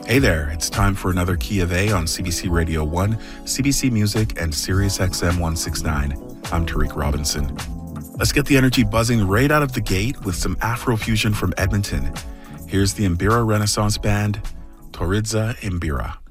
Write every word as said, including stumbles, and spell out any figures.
Hey there, it's time for another Key of A on C B C Radio one, C B C Music, and Sirius X M one sixty-nine. I'm Tariq Robinson. Let's get the energy buzzing right out of the gate with some Afrofusion from Edmonton. Here's the Imbira Renaissance Band, Toridza Imbira.